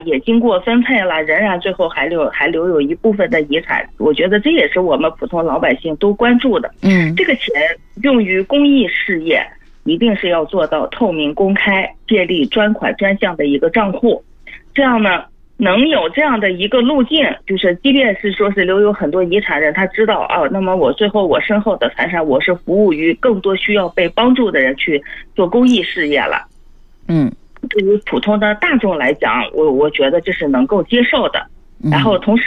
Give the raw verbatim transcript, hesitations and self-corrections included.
也经过分配了，仍然最后还留还留有一部分的遗产，我觉得这也是我们普通老百姓都关注的。 嗯， 这个钱用于公益事业，一定是要做到透明公开，建立专款专项的一个账户，这样呢，能有这样的一个路径，就是即便是说是留有很多遗产人，他知道啊，那么我最后我身后的财产，我是服务于更多需要被帮助的人去做公益事业了。 嗯。 对于普通的大众来讲，我我觉得这是能够接受的。然后同时